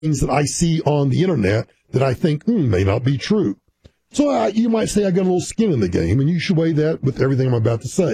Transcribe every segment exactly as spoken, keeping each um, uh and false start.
things that I see on the internet that I think hmm, may not be true. So I, you might say I got a little skin in the game, and you should weigh that with everything I'm about to say.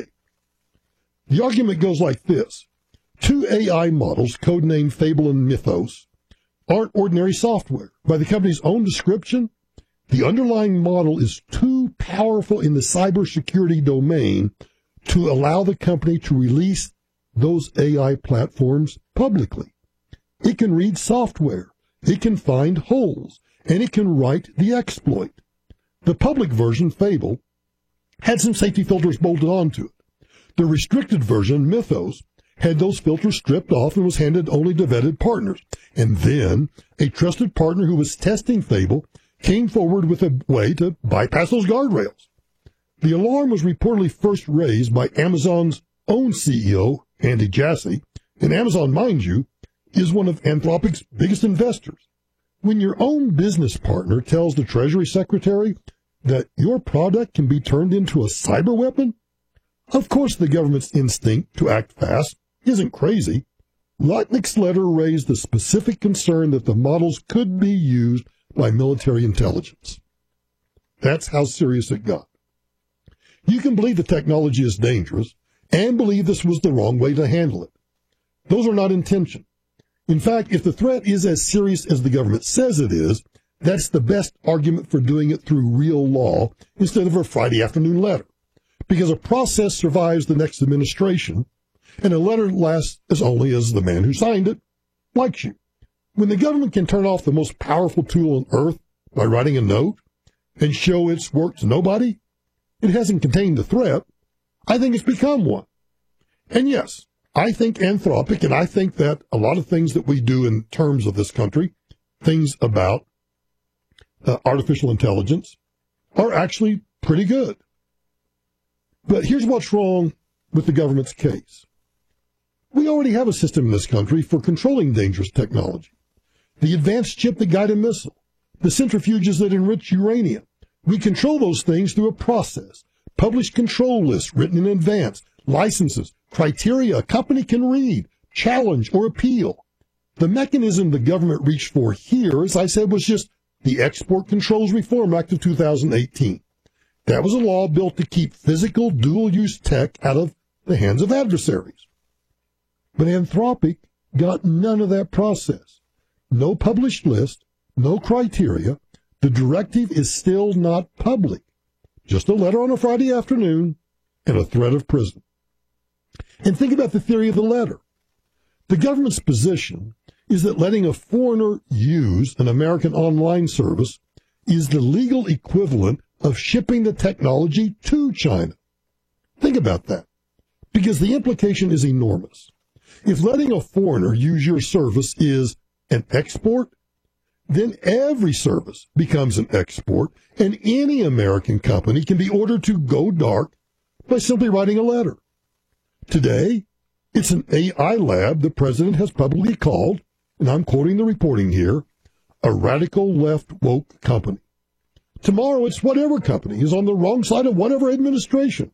The argument goes like this. Two A I models, codenamed Fable and Mythos, aren't ordinary software. By the company's own description, the underlying model is too powerful in the cybersecurity domain to allow the company to release those A I platforms publicly. It can read software, it can find holes, and it can write the exploit. The public version, Fable, had some safety filters bolted onto it. The restricted version, Mythos, had those filters stripped off and was handed only to vetted partners. And then a trusted partner who was testing Fable came forward with a way to bypass those guardrails. The alarm was reportedly first raised by Amazon's own C E O, Andy Jassy, and Amazon, mind you, is one of Anthropic's biggest investors. When your own business partner tells the Treasury Secretary that your product can be turned into a cyber weapon, of course the government's instinct to act fast isn't crazy. Lutnick's letter raised the specific concern that the models could be used by military intelligence. That's how serious it got. You can believe the technology is dangerous and believe this was the wrong way to handle it. Those are not intention. In fact, if the threat is as serious as the government says it is, that's the best argument for doing it through real law instead of a Friday afternoon letter. Because a process survives the next administration, and a letter lasts as only as the man who signed it likes you. When the government can turn off the most powerful tool on earth by writing a note and show its work to nobody, it hasn't contained the threat. I think it's become one. And yes, I think Anthropic, and I think that a lot of things that we do in terms of this country, things about uh, artificial intelligence, are actually pretty good. But here's what's wrong with the government's case. We already have a system in this country for controlling dangerous technology. The advanced chip that guide a missile, the centrifuges that enrich uranium. We control those things through a process, published control lists written in advance, licenses, criteria a company can read, challenge, or appeal. The mechanism the government reached for here, as I said, was just the Export Controls Reform Act of two thousand eighteen. That was a law built to keep physical dual-use tech out of the hands of adversaries. But Anthropic got none of that process. No published list, no criteria. The directive is still not public. Just a letter on a Friday afternoon and a threat of prison. And think about the theory of the letter. The government's position is that letting a foreigner use an American online service is the legal equivalent of shipping the technology to China. Think about that, because the implication is enormous. If letting a foreigner use your service is an export, then every service becomes an export, and any American company can be ordered to go dark by simply writing a letter. Today, it's an A I lab the president has publicly called, and I'm quoting the reporting here, a radical left woke company. Tomorrow, it's whatever company is on the wrong side of whatever administration.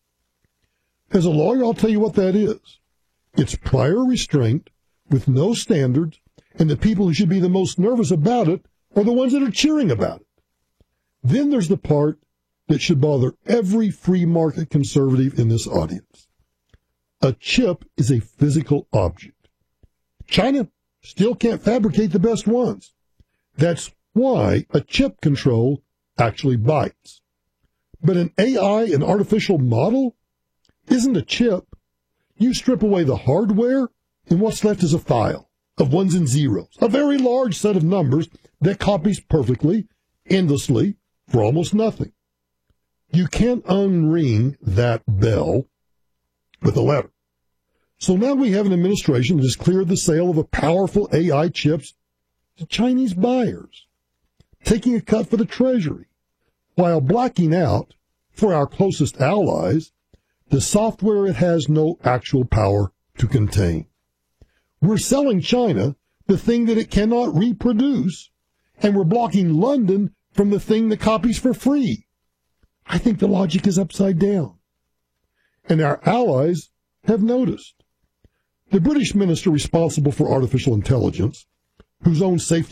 As a lawyer, I'll tell you what that is. It's prior restraint with no standards, and the people who should be the most nervous about it are the ones that are cheering about it. Then there's the part that should bother every free market conservative in this audience. A chip is a physical object. China still can't fabricate the best ones. That's why a chip control actually bites. But an A I, an artificial model, isn't a chip. You strip away the hardware, and what's left is a file of ones and zeros, a very large set of numbers that copies perfectly, endlessly, for almost nothing. You can't unring that bell with a letter. So now we have an administration that has cleared the sale of a powerful A I chips to Chinese buyers, taking a cut for the Treasury, while blacking out, for our closest allies, the software it has no actual power to contain. We're selling China the thing that it cannot reproduce, and we're blocking London from the thing that copies for free. I think the logic is upside down. And our allies have noticed. The British minister responsible for artificial intelligence whose own safety